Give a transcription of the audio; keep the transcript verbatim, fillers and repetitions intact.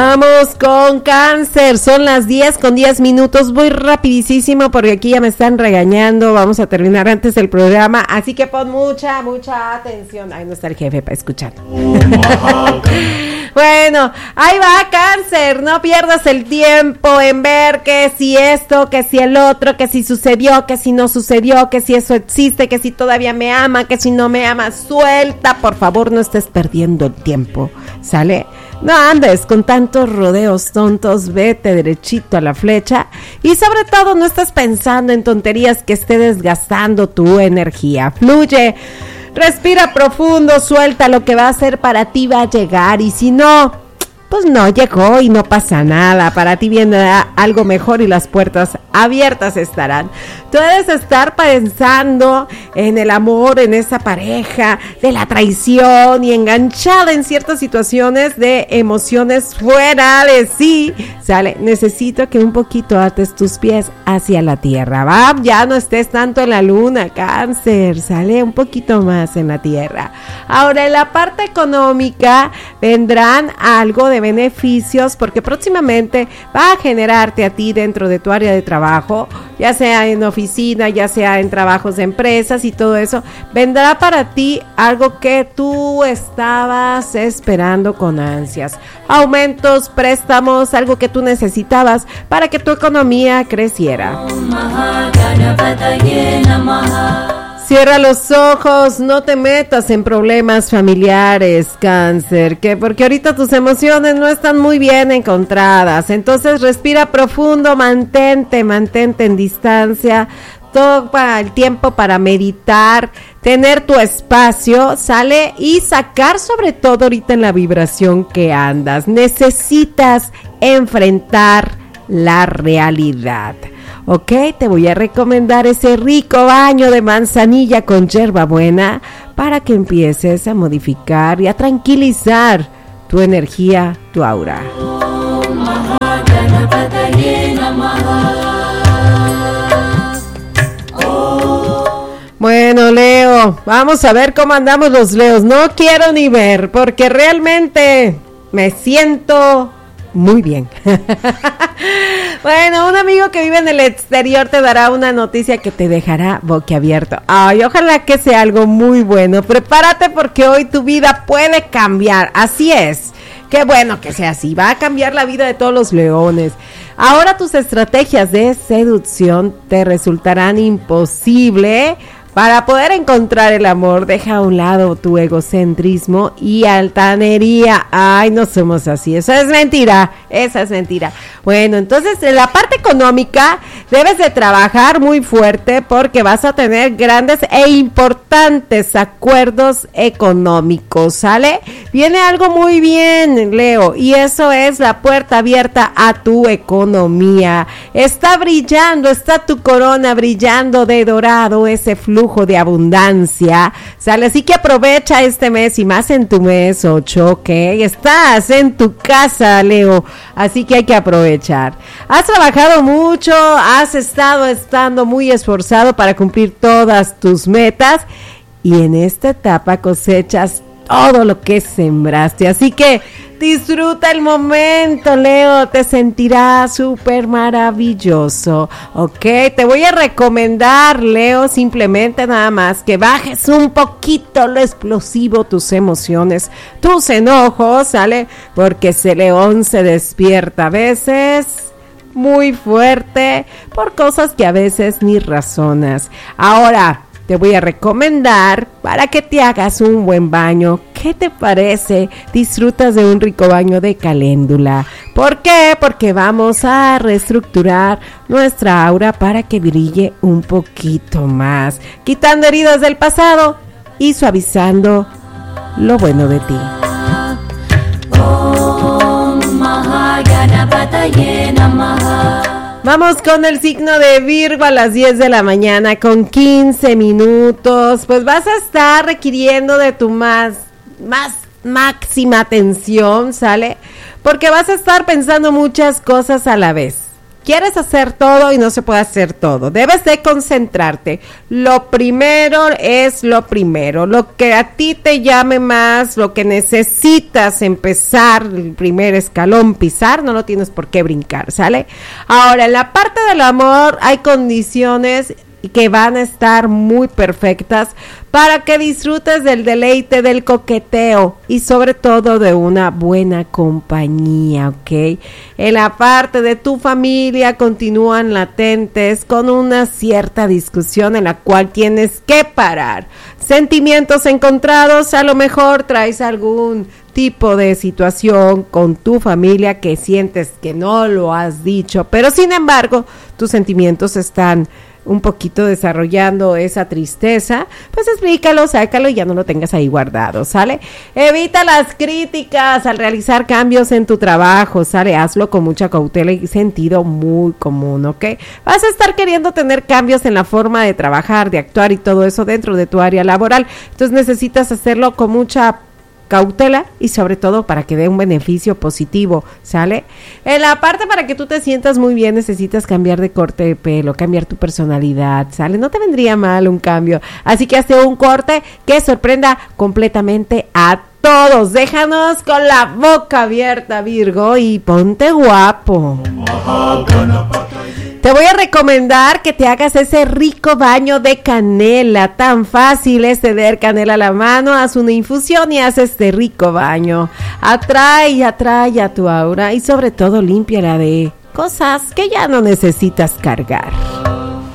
Vamos con Cáncer, son las diez con diez minutos, voy rapidísimo porque aquí ya me están regañando, vamos a terminar antes del programa, así que pon mucha, mucha atención. Ahí no está el jefe para escuchar. Bueno, ahí va Cáncer, no pierdas el tiempo en ver que si esto, que si el otro, que si sucedió, que si no sucedió, que si eso existe, que si todavía me ama, que si no me ama, suelta, por favor, no estés perdiendo el tiempo, ¿sale? No andes con tantos rodeos tontos, vete derechito a la flecha y sobre todo no estás pensando en tonterías que esté desgastando tu energía. Fluye, respira profundo, suelta, lo que va a ser para ti va a llegar y si no, pues no llegó y no pasa nada, para ti viene algo mejor y las puertas abiertas estarán. Tú debes estar pensando en el amor, en esa pareja, de la traición y enganchada en ciertas situaciones de emociones fuera de sí. Sale, necesito que un poquito ates tus pies hacia la tierra, va, ya no estés tanto en la luna, Cáncer, sale un poquito más en la tierra. Ahora en la parte económica vendrán algo de beneficios porque próximamente va a generarte a ti dentro de tu área de trabajo, ya sea en oficina, ya sea en trabajos de empresas y todo eso, vendrá para ti algo que tú estabas esperando con ansias, aumentos, préstamos, algo que tú necesitabas para que tu economía creciera. Cierra los ojos, no te metas en problemas familiares, Cáncer, que porque ahorita tus emociones no están muy bien encontradas, entonces respira profundo, mantente, mantente en distancia, toma el tiempo para meditar, tener tu espacio, sale y sacar sobre todo ahorita en la vibración que andas, necesitas enfrentar la realidad. Ok, te voy a recomendar ese rico baño de manzanilla con hierbabuena para que empieces a modificar y a tranquilizar tu energía, tu aura. Bueno, Leo, vamos a ver cómo andamos los Leos. No quiero ni ver porque realmente me siento muy bien. Bueno, un amigo que vive en el exterior te dará una noticia que te dejará boquiabierto. Ay, ojalá que sea algo muy bueno. Prepárate porque hoy tu vida puede cambiar. Así es. Qué bueno que sea así. Va a cambiar la vida de todos los leones. Ahora tus estrategias de seducción te resultarán imposibles. Para poder encontrar el amor, deja a un lado tu egocentrismo y altanería. Ay, no somos así, eso es mentira, esa es mentira. Bueno, entonces en la parte económica debes de trabajar muy fuerte porque vas a tener grandes e importantes acuerdos económicos, ¿sale? Viene algo muy bien, Leo, y eso es la puerta abierta a tu economía. Está brillando, está tu corona brillando de dorado, ese flujo de abundancia, sale, así que aprovecha este mes y más en tu mes ocho, ok, estás en tu casa, Leo, así que hay que aprovechar. Has trabajado mucho, has estado estando muy esforzado para cumplir todas tus metas y en esta etapa cosechas todo lo que sembraste, así que disfruta el momento, Leo, te sentirás súper maravilloso, ok, te voy a recomendar, Leo, simplemente nada más que bajes un poquito lo explosivo, tus emociones, tus enojos, ¿sale? Porque ese león se despierta a veces muy fuerte por cosas que a veces ni razonas. Ahora, te voy a recomendar para que te hagas un buen baño. ¿Qué te parece? Disfrutas de un rico baño de caléndula. ¿Por qué? Porque vamos a reestructurar nuestra aura para que brille un poquito más, quitando heridas del pasado y suavizando lo bueno de ti. Om Mahaganapataye Namaha. Vamos con el signo de Virgo a las diez de la mañana con quince minutos. Pues vas a estar requiriendo de tu más, más máxima atención, ¿sale? Porque vas a estar pensando muchas cosas a la vez. quieres hacer todo y no se puede hacer todo. Debes de concentrarte. Lo primero es lo primero. Lo que a ti te llame más, lo que necesitas empezar, el primer escalón, pisar, no lo tienes por qué brincar, ¿sale? Ahora, en la parte del amor hay condiciones que van a estar muy perfectas para que disfrutes del deleite del coqueteo y sobre todo de una buena compañía, ¿ok? En la parte de tu familia continúan latentes con una cierta discusión en la cual tienes que parar. Sentimientos encontrados, a lo mejor traes algún tipo de situación con tu familia que sientes que no lo has dicho, pero sin embargo tus sentimientos están un poquito desarrollando esa tristeza, pues explícalo, sácalo y ya no lo tengas ahí guardado, ¿sale? Evita las críticas al realizar cambios en tu trabajo, ¿sale? Hazlo con mucha cautela y sentido muy común, ¿ok? Vas a estar queriendo tener cambios en la forma de trabajar, de actuar y todo eso dentro de tu área laboral, entonces necesitas hacerlo con mucha cautela y sobre todo para que dé un beneficio positivo, ¿sale? En la parte para que tú te sientas muy bien necesitas cambiar de corte de pelo, cambiar tu personalidad, ¿sale? No te vendría mal un cambio, así que hazte un corte que sorprenda completamente a todos. Déjanos con la boca abierta, Virgo, y ponte guapo. Te voy a recomendar que te hagas ese rico baño de canela. Tan fácil es tener canela a la mano. Haz una infusión y haz este rico baño. Atrae, atrae a tu aura y sobre todo límpiala de cosas que ya no necesitas cargar.